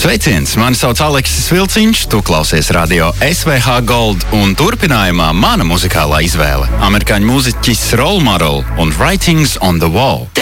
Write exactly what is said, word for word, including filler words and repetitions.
Sveiciens, mani sauc Aleksis Vilciņš, tu klausies radio S V H Gold un turpinājumā mana muzikālā izvēle. Amerikāņu mūziķis Roll Model un Writings on the Wall.